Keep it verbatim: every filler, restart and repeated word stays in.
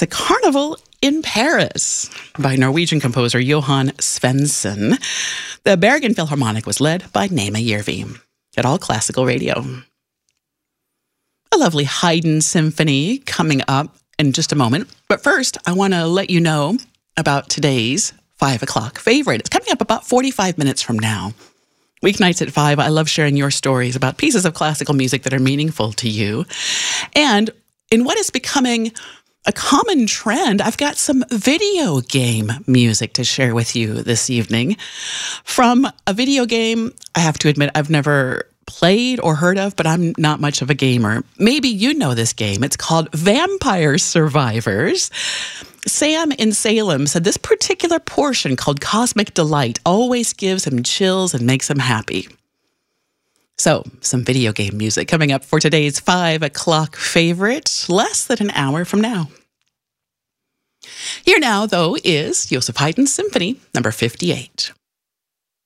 It's a carnival in Paris by Norwegian composer Johan Svensson. The Bergen Philharmonic was led by Nema Järvi at All Classical Radio. A lovely Haydn symphony coming up in just a moment. But first, I want to let you know about today's five o'clock favorite. It's coming up about forty-five minutes from now. Weeknights at five, I love sharing your stories about pieces of classical music that are meaningful to you. And in what is becoming a common trend, I've got some video game music to share with you this evening. From a video game, I have to admit, I've never played or heard of, but I'm not much of a gamer. Maybe you know this game. It's called Vampire Survivors. Sam in Salem said this particular portion called Cosmic Delight always gives him chills and makes him happy. So, some video game music coming up for today's five o'clock favorite, less than an hour from now. Here now, though, is Joseph Haydn's Symphony number fifty-eight.